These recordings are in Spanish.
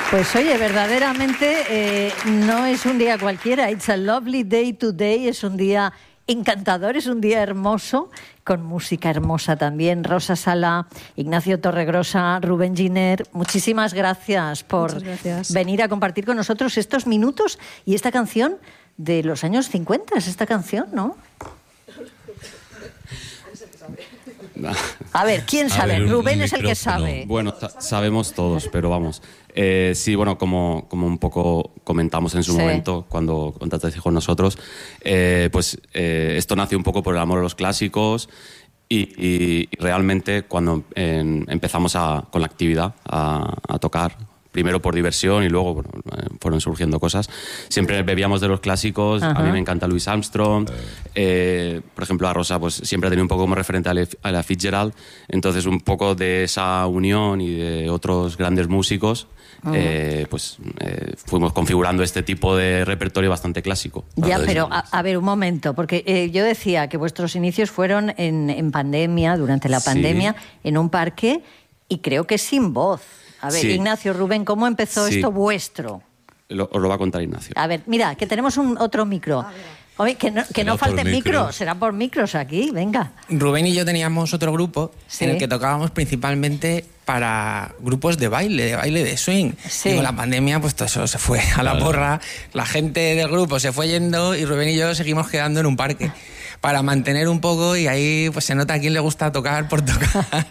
Pues oye, verdaderamente no es un día cualquiera. It's a lovely day today. Es un día encantador, es un día hermoso, con música hermosa también. Rosa Sala, Ignacio Torregrosa, Rubén Giner, muchísimas gracias por venir a compartir con nosotros estos minutos y esta canción de los años 50. Es esta canción, ¿no? A ver, ¿quién sabe? Rubén es el que sabe. Bueno, sabemos todos, pero vamos. Sí, bueno, como un poco comentamos en su momento cuando contactaste con nosotros, esto nació un poco por el amor a los clásicos y realmente cuando empezamos con la actividad a tocar, primero por diversión y luego fueron surgiendo cosas. Siempre bebíamos de los clásicos. Ajá. A mí me encanta Louis Armstrong. Por ejemplo, a Rosa pues siempre ha tenido un poco como referente a la Fitzgerald. Entonces, un poco de esa unión y de otros grandes músicos, fuimos configurando este tipo de repertorio bastante clásico. Ya, pero a ver, un momento, porque yo decía que vuestros inicios fueron en pandemia, durante la pandemia, en un parque, y creo que sin voz. A ver, Ignacio, Rubén, ¿cómo empezó esto vuestro? Os lo va a contar Ignacio. A ver, mira, que tenemos otro micro. Oye, que no falten micros, será por micros aquí, venga. Rubén y yo teníamos otro grupo en el que tocábamos principalmente para grupos de baile de swing. Sí. Y con la pandemia, pues todo eso se fue a la porra, la gente del grupo se fue yendo y Rubén y yo seguimos quedando en un parque para mantener un poco, y ahí pues se nota a quién le gusta tocar por tocar.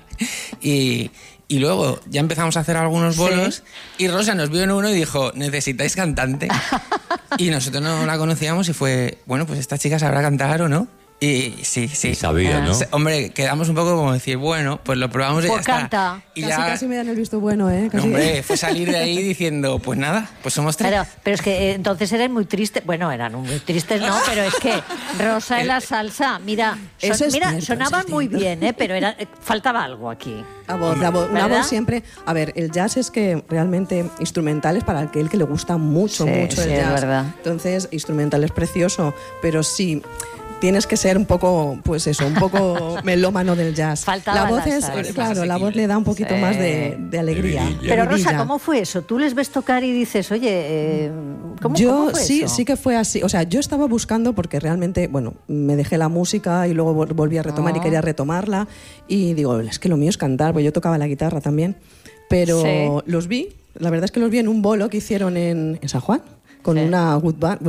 Y luego ya empezamos a hacer algunos bolos y Rosa nos vio en uno y dijo, ¿necesitáis cantante? Y nosotros no la conocíamos y fue, bueno, pues esta chica sabrá cantar o no. Y sí. Y sabía, ¿no? Hombre, quedamos un poco como decir, bueno, pues lo probamos y ya canta. Y casi me dan el visto bueno, ¿eh? Casi. Hombre, fue salir de ahí diciendo, pues nada, pues somos tres. Pero es que entonces eran muy tristes. Bueno, eran muy tristes, no, pero es que Rosa en la salsa, mira, sonaban muy bien, pero faltaba algo aquí. La voz siempre... A ver, el jazz es que realmente instrumental es para aquel que le gusta mucho el jazz. Es verdad. Entonces, instrumental es precioso, pero sí... Tienes que ser un poco, pues eso, un poco melómano del jazz. Faltaba la voz la voz le da un poquito más de alegría. Pero Rosa, ¿cómo fue eso? Tú les ves tocar y dices, oye, ¿cómo fue eso? Sí que fue así. O sea, yo estaba buscando porque realmente, bueno, me dejé la música y luego volví a retomar y quería retomarla. Y digo, es que lo mío es cantar, porque yo tocaba la guitarra también. Pero los vi, la verdad es que los vi en un bolo que hicieron en San Juan, con una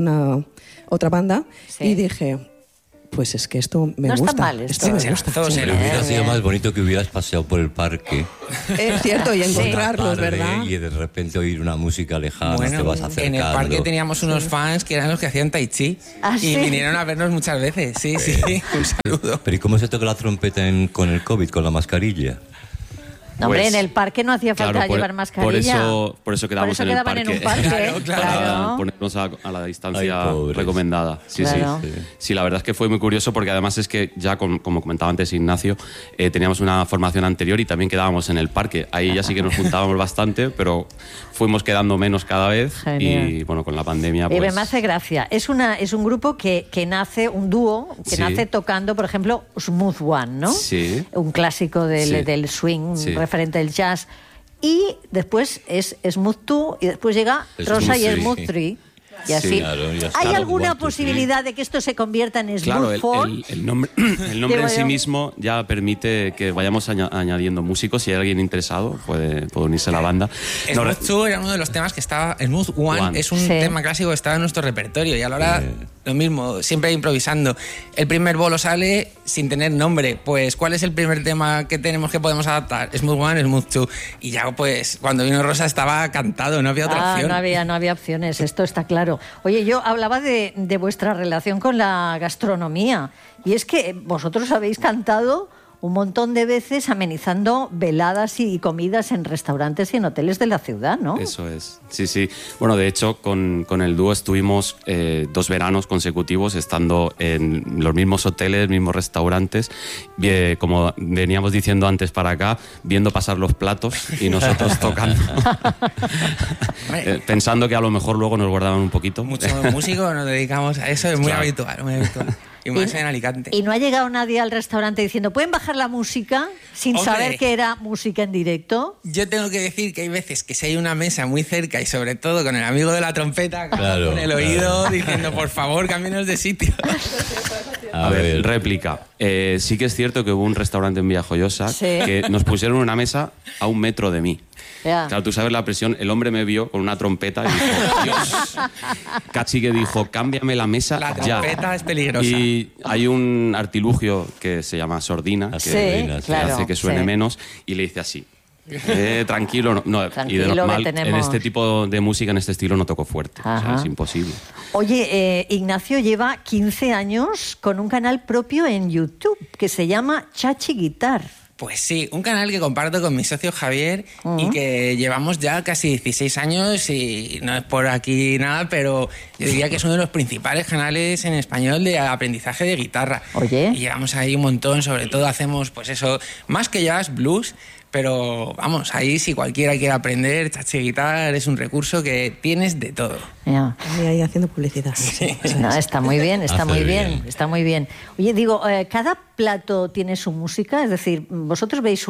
otra banda, y dije... Pues es que esto me gusta. No está mal esto. Me gusta. Hubiera sido más bonito que hubieras paseado por el parque. Es cierto, y encontrarlos, ¿verdad? Y de repente oír una música lejana, te vas acercando. En el parque teníamos unos fans que eran los que hacían tai chi. Y vinieron a vernos muchas veces. Sí. Un saludo. Pero ¿y cómo se toca la trompeta con el COVID, con la mascarilla? No, hombre, en el parque no hacía falta llevar mascarilla. Por eso quedamos en el parque. En un parque. Para ponernos a la distancia recomendada. Sí, la verdad es que fue muy curioso porque además es que ya, como comentaba antes Ignacio, teníamos una formación anterior y también quedábamos en el parque. Ahí ya sí que nos juntábamos bastante, pero fuimos quedando menos cada vez. Genial. Y bueno, con la pandemia pues... me hace gracia. Es un grupo que nace, un dúo, que nace tocando, por ejemplo, Smooth One, ¿no? Sí. Un clásico del swing, referente del jazz, y después es Smooth 2 y después llega Rosa y Smooth 3 y así. ¿Hay alguna posibilidad de que esto se convierta en Smooth 4? El nombre en sí mismo ya permite que vayamos añadiendo músicos. Si hay alguien interesado puede unirse a la banda. Smooth 2 era uno de los temas que estaba. Smooth One es un tema clásico que estaba en nuestro repertorio y a la hora lo mismo, siempre improvisando. El primer bolo sale sin tener nombre. Pues, ¿cuál es el primer tema que podemos adaptar? Smooth One, Smooth 2. Y ya, pues, cuando vino Rosa estaba cantado, no había otra opción. No había opciones, esto está claro. Oye, yo hablaba de vuestra relación con la gastronomía. Y es que vosotros habéis cantado un montón de veces amenizando veladas y comidas en restaurantes y en hoteles de la ciudad, ¿no? Eso es, sí. Bueno, de hecho, con el dúo estuvimos 2 veranos consecutivos estando en los mismos hoteles, mismos restaurantes, como veníamos diciendo antes para acá, viendo pasar los platos y nosotros tocando. Pensando que a lo mejor luego nos guardaban un poquito. Muchos músicos nos dedicamos a eso, es muy habitual. y más en Alicante. ¿Y no ha llegado nadie al restaurante diciendo, ¿pueden bajar la música? Sin saber que era música en directo. Yo tengo que decir que hay veces que si hay una mesa muy cerca y sobre todo con el amigo de la trompeta con el oído diciendo, por favor, cámbienos de sitio. A ver, réplica. Sí que es cierto que hubo un restaurante en Villajoyosa que nos pusieron una mesa a 1 metro de mí. Claro, tú sabes la presión. El hombre me vio con una trompeta y dijo, Dios. Cachique dijo, cámbiame la mesa ya. La trompeta es peligrosa. Y hay un artilugio que se llama sordina, que hace que suene menos, y le dice así. Tranquilo, tranquilo, y de normal, tenemos... en este tipo de música, en este estilo, no toco fuerte. O sea, es imposible. Oye, Ignacio lleva 15 años con un canal propio en YouTube que se llama Chachi Guitar. Pues sí, un canal que comparto con mi socio Javier y que llevamos ya casi 16 años y no es por aquí nada, pero yo diría que es uno de los principales canales en español de aprendizaje de guitarra. Oye. Y llevamos ahí un montón, sobre todo hacemos pues eso, más que jazz, blues, pero vamos, ahí si cualquiera quiere aprender, Chachi Guitar es un recurso que tienes de todo. Y ahí haciendo publicidad. Sí. No, está muy bien, está muy bien. Oye, digo, ¿cada plato tiene su música? Es decir, vosotros veis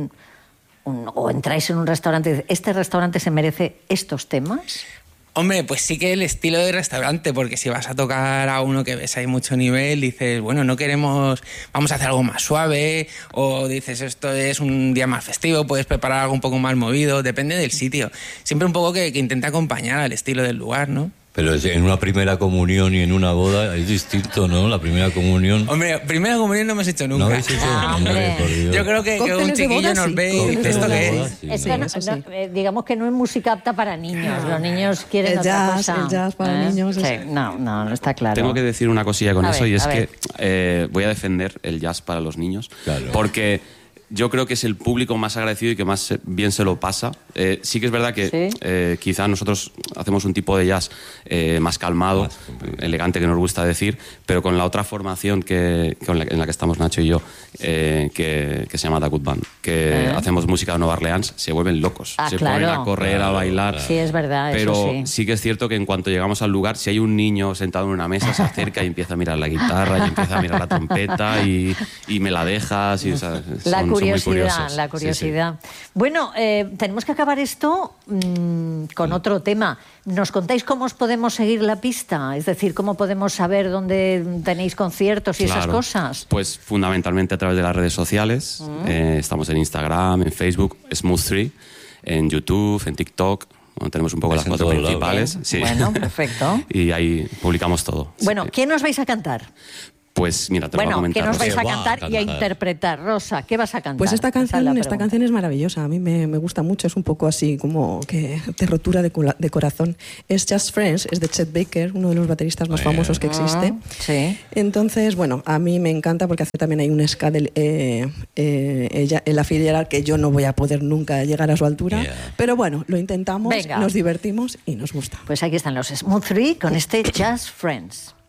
o entráis en un restaurante y dices, ¿este restaurante se merece estos temas? Hombre, pues sí que el estilo de restaurante, porque si vas a tocar a uno que ves ahí mucho nivel, dices, bueno, no queremos, vamos a hacer algo más suave, o dices, esto es un día más festivo, puedes preparar algo un poco más movido, depende del sitio. Siempre un poco que intenta acompañar al estilo del lugar, ¿no? Pero en una primera comunión y en una boda es distinto, ¿no? La primera comunión... Hombre, primera comunión no hemos hecho nunca. ¿No habéis hecho? Hombre. Por Dios. Yo creo que un chiquillo nos ve y dice, ¿esto qué es? Es que digamos que no es música apta para niños. Los niños quieren otra cosa. El jazz para niños. Sí, no está claro. Tengo que decir una cosilla con eso, y es que voy a defender el jazz para los niños, porque yo creo que es el público más agradecido y que más bien se lo pasa. Sí que es verdad que quizá nosotros hacemos un tipo de jazz más calmado, elegante, que nos gusta decir, pero con la otra formación en la que estamos Nacho y yo, que se llama The Good Band, que hacemos música de Nueva Orleans, se vuelven locos. Se ponen a correr, a bailar. Sí, es verdad, pero eso sí que es cierto que en cuanto llegamos al lugar, si hay un niño sentado en una mesa, se acerca y empieza a mirar la guitarra y empieza a mirar la trompeta y me la dejas. Y, o sea, la curiosidad. Sí. Bueno, tenemos que acabar esto con otro tema. ¿Nos contáis cómo os podemos seguir la pista? Es decir, ¿cómo podemos saber dónde tenéis conciertos y esas cosas? Pues fundamentalmente a través de las redes sociales. Estamos en Instagram, en Facebook, Smooth3, en YouTube, en TikTok. Bueno, tenemos un poco las 4 principales. Sí. Bueno, perfecto. Y ahí publicamos todo. Bueno, ¿qué nos vais a cantar? Pues mira, te lo voy a comentar. ¿qué nos vais a cantar y a interpretar? Rosa, ¿qué vas a cantar? Pues esta canción es maravillosa, a mí me gusta mucho, es un poco así como que te rotura de corazón. Es Just Friends, es de Chet Baker, uno de los bateristas más famosos que existe. Sí. Entonces, bueno, a mí me encanta porque hace también hay un ska en la Fitzgerald que yo no voy a poder nunca llegar a su altura, pero bueno, lo intentamos, nos divertimos y nos gusta. Pues aquí están los Smooth3 con este Just Friends.